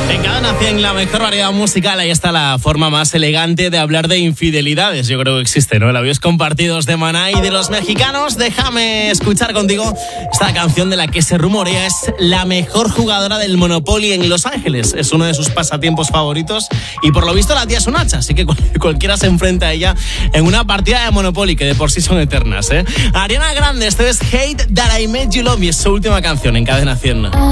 En Cadena 100, la mejor variedad musical, ahí está la forma más elegante de hablar de infidelidades. Yo creo que existe, ¿no? Labios compartidos de Maná y de los mexicanos. Déjame escuchar contigo esta canción de la que se rumorea es la mejor jugadora del Monopoly en Los Ángeles. Es uno de sus pasatiempos favoritos y por lo visto la tía es un hacha, así que cualquiera se enfrenta a ella en una partida de Monopoly que de por sí son eternas, ¿eh? Ariana Grande, esto es Hate That I Made You Love Me, es su última canción en Cadena 100.